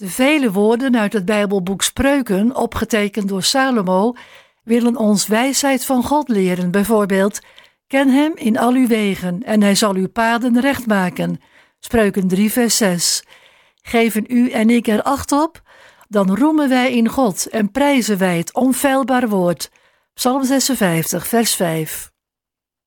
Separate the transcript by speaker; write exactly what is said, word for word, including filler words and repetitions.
Speaker 1: De vele woorden uit het Bijbelboek Spreuken, opgetekend door Salomo, willen ons wijsheid van God leren. Bijvoorbeeld, ken hem in al uw wegen en hij zal uw paden recht maken. Spreuken drie vers zes. Geven u en ik er acht op? Dan roemen wij in God en prijzen wij het onfeilbaar woord. Psalm zesenvijftig vers vijf.